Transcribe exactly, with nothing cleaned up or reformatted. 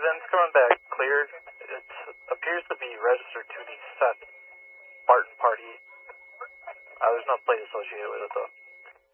Vince, coming back cleared. It appears to be registered to the Seth Barton party. Uh, there's no plate associated with it, though.